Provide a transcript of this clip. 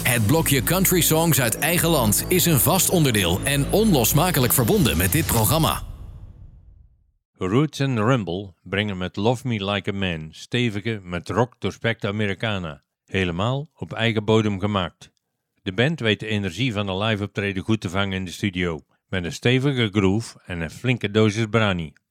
Het blokje country songs uit eigen land is een vast onderdeel en onlosmakelijk verbonden met dit programma. Roots and Rumble brengen met Love Me Like a Man stevige, met rock doorspekte Americana. Helemaal op eigen bodem gemaakt. De band weet de energie van een live optreden goed te vangen in de studio, met een stevige groove en een flinke dosis brani.